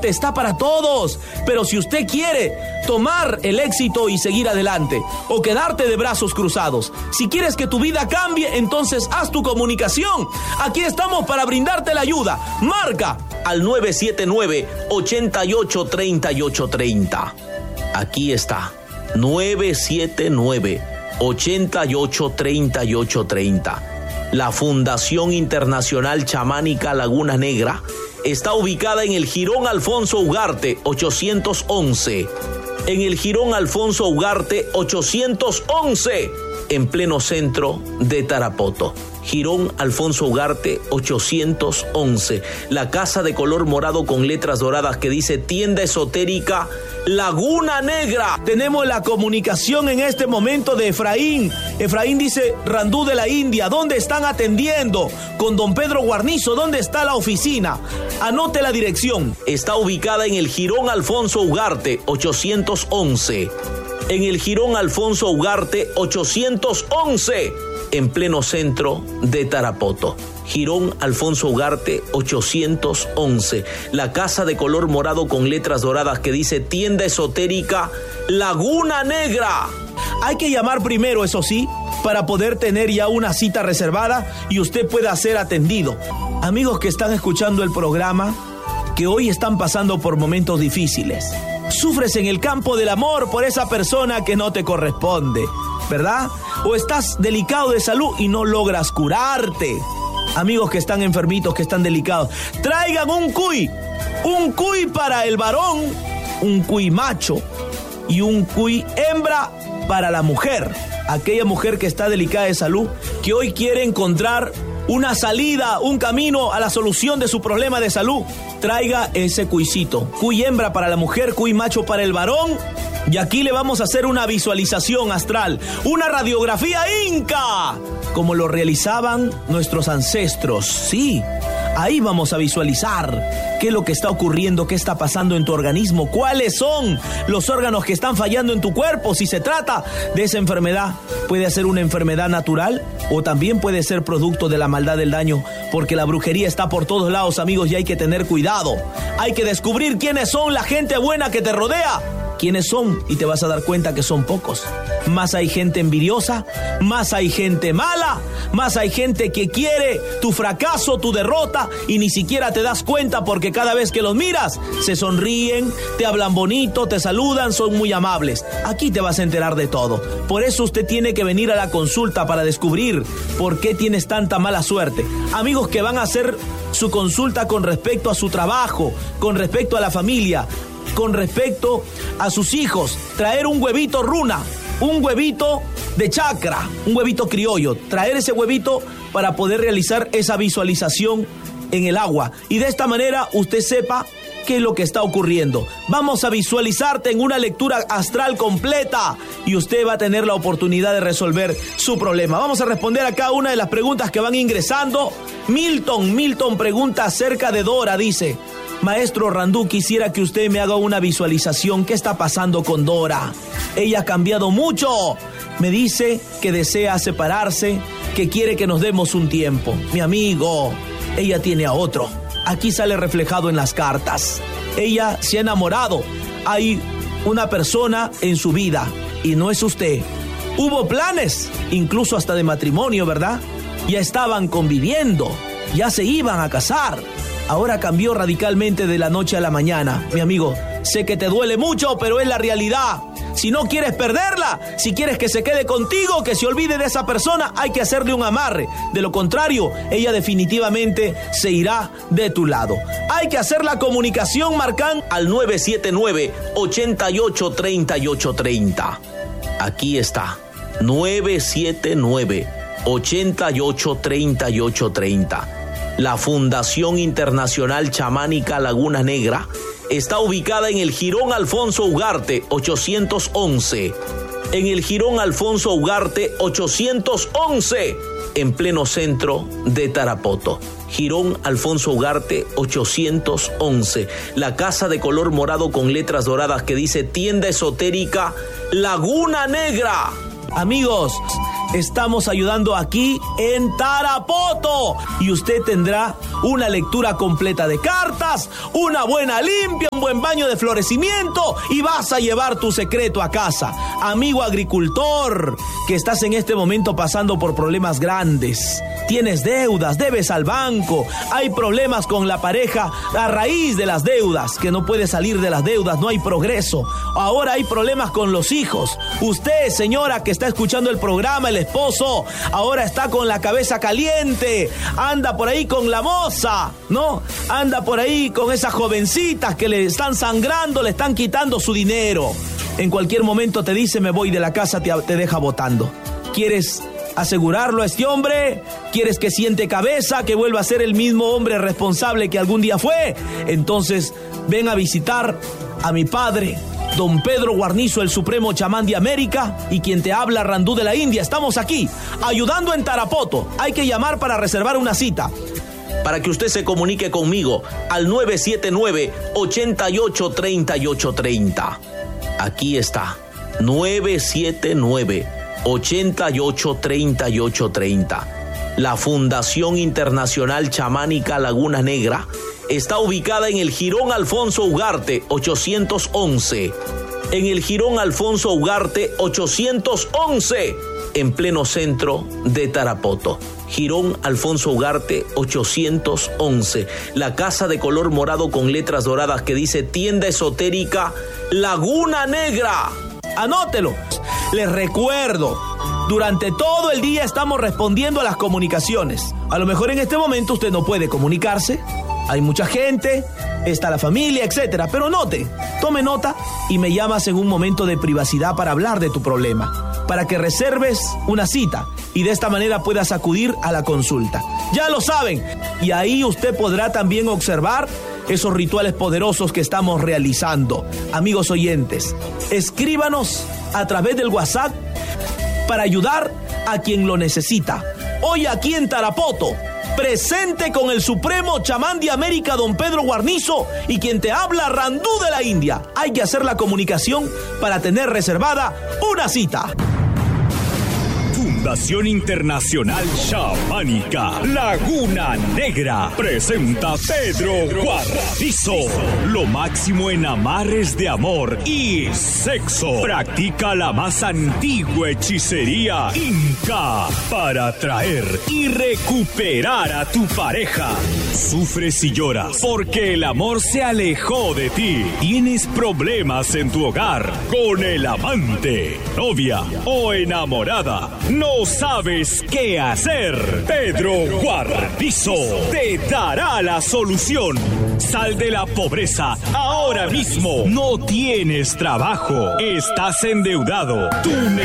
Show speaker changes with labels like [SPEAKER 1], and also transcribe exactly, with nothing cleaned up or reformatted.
[SPEAKER 1] suerte está para todos, pero si usted quiere tomar el éxito y seguir adelante, o quedarte de brazos cruzados, si quieres que tu vida cambie, entonces haz tu comunicación. Aquí estamos para brindarte la ayuda. Marca al nueve siete nueve, ocho ocho tres ocho tres cero. Aquí está, nueve siete nueve, ocho ocho tres ocho tres cero. La Fundación Internacional Chamánica Laguna Negra está ubicada en el Jirón Alfonso Ugarte ochocientos once. En el Jirón Alfonso Ugarte ochocientos once, en pleno centro de Tarapoto. Jirón Alfonso Ugarte ochocientos once. La casa de color morado con letras doradas que dice Tienda Esotérica Laguna Negra. Tenemos la comunicación en este momento de Efraín. Efraín dice, Randú de la India, ¿dónde están atendiendo? Con don Pedro Guarnizo, ¿dónde está la oficina? Anote la dirección. Está ubicada en el Jirón Alfonso Ugarte ochocientos once. En el Jirón Alfonso Ugarte ochocientos once, en pleno centro de Tarapoto. Jirón Alfonso Ugarte ochocientos once. La casa de color morado con letras doradas que dice Tienda Esotérica Laguna Negra. Hay que llamar primero, eso sí, para poder tener ya una cita reservada y usted pueda ser atendido. Amigos que están escuchando el programa, que hoy están pasando por momentos difíciles. Sufres en el campo del amor por esa persona que no te corresponde, ¿verdad? O estás delicado de salud y no logras curarte. Amigos que están enfermitos, que están delicados, traigan un cuy, un cuy para el varón, un cuy macho y un cuy hembra para la mujer. Aquella mujer que está delicada de salud, que hoy quiere encontrar una salida, un camino a la solución de su problema de salud, traiga ese cuicito. Cuy hembra para la mujer, cuy macho para el varón. Y aquí le vamos a hacer una visualización astral, una radiografía inca, como lo realizaban nuestros ancestros. Sí, ahí vamos a visualizar qué es lo que está ocurriendo, qué está pasando en tu organismo, cuáles son los órganos que están fallando en tu cuerpo. Si se trata de esa enfermedad, puede ser una enfermedad natural o también puede ser producto de la maldad del daño, porque la brujería está por todos lados, amigos, y hay que tener cuidado. Hay que descubrir quiénes son la gente buena que te rodea. ¿Quiénes son? Y te vas a dar cuenta que son pocos. Más hay gente envidiosa, más hay gente mala, más hay gente que quiere tu fracaso, tu derrota, y ni siquiera te das cuenta porque cada vez que los miras, se sonríen, te hablan bonito, te saludan, son muy amables. Aquí te vas a enterar de todo. Por eso usted tiene que venir a la consulta para descubrir por qué tienes tanta mala suerte. Amigos que van a hacer su consulta con respecto a su trabajo, con respecto a la familia, con respecto a sus hijos, traer un huevito runa, un huevito de chakra, un huevito criollo, traer ese huevito para poder realizar esa visualización en el agua. Y de esta manera usted sepa qué es lo que está ocurriendo. Vamos a visualizarte en una lectura astral completa y usted va a tener la oportunidad de resolver su problema. Vamos a responder a cada una de las preguntas que van ingresando. Milton, Milton pregunta acerca de Dora, dice: Maestro Randú, quisiera que usted me haga una visualización. ¿Qué está pasando con Dora? Ella ha cambiado mucho. Me dice que desea separarse, que quiere que nos demos un tiempo. Mi amigo, ella tiene a otro. Aquí sale reflejado en las cartas. Ella se ha enamorado. Hay una persona en su vida y no es usted. Hubo planes, incluso hasta de matrimonio, ¿verdad? Ya estaban conviviendo, ya se iban a casar. Ahora cambió radicalmente de la noche a la mañana. Mi amigo, sé que te duele mucho, pero es la realidad. Si no quieres perderla, si quieres que se quede contigo, que se olvide de esa persona, hay que hacerle un amarre. De lo contrario, ella definitivamente se irá de tu lado. Hay que hacer la comunicación, marcan al nueve siete nueve, ocho ocho tres ocho tres cero. Aquí está, nueve siete nueve, ocho ocho tres ocho tres cero. La Fundación Internacional Chamánica Laguna Negra está ubicada en el Jirón Alfonso Ugarte ochocientos once. En el Jirón Alfonso Ugarte ochocientos once, en pleno centro de Tarapoto. Jirón Alfonso Ugarte ochocientos once. La casa de color morado con letras doradas que dice Tienda Esotérica Laguna Negra. Amigos, estamos ayudando aquí en Tarapoto y usted tendrá una lectura completa de cartas, una buena limpia, un buen baño de florecimiento y vas a llevar tu secreto a casa. Amigo agricultor, que estás en este momento pasando por problemas grandes, tienes deudas, debes al banco, hay problemas con la pareja a raíz de las deudas, que no puedes salir de las deudas, no hay progreso. Ahora hay problemas con los hijos. Usted, señora, que está escuchando el programa, el esposo, ahora está con la cabeza caliente, anda por ahí con la moza, ¿no? Anda por ahí con esas jovencitas que le están sangrando, le están quitando su dinero. En cualquier momento te dice, me voy de la casa, te, te deja botando. ¿Quieres asegurarlo a este hombre? ¿Quieres que siente cabeza, que vuelva a ser el mismo hombre responsable que algún día fue? Entonces, ven a visitar a mi padre, don Pedro Guarnizo, el supremo chamán de América, y quien te habla, Randú de la India. Estamos aquí, ayudando en Tarapoto. Hay que llamar para reservar una cita. Para que usted se comunique conmigo al nueve siete nueve, ocho ocho tres ocho tres cero. Aquí está, nueve siete nueve, ocho ocho tres ocho tres cero. La Fundación Internacional Chamánica Laguna Negra está ubicada en el Jirón Alfonso Ugarte ochocientos once. En el Jirón Alfonso Ugarte ochocientos once, en pleno centro de Tarapoto. Jirón Alfonso Ugarte ochocientos once. La casa de color morado con letras doradas que dice Tienda Esotérica Laguna Negra. Anótelo. Les recuerdo, durante todo el día estamos respondiendo a las comunicaciones. A lo mejor en este momento usted no puede comunicarse. Hay mucha gente, está la familia, etcétera. Pero note, tome nota y me llamas en un momento de privacidad para hablar de tu problema, para que reserves una cita y de esta manera puedas acudir a la consulta. Ya lo saben, y ahí usted podrá también observar esos rituales poderosos que estamos realizando. Amigos oyentes, escríbanos a través del WhatsApp para ayudar a quien lo necesita. Hoy aquí en Tarapoto, presente con el supremo chamán de América, don Pedro Guarnizo, y quien te habla, Randú de la India. Hay que hacer la comunicación para tener reservada una cita.
[SPEAKER 2] Fundación Internacional Chamánica Laguna Negra presenta Pedro Guarnizo, lo máximo en amarres de amor y sexo. Practica la más antigua hechicería inca para atraer y recuperar a tu pareja. Sufres y lloras porque el amor se alejó de ti. Tienes problemas en tu hogar con el amante, novia o enamorada. No sabes qué hacer. Pedro Guarnizo te dará la solución. Sal de la pobreza ahora mismo. No tienes trabajo. Estás endeudado. Tu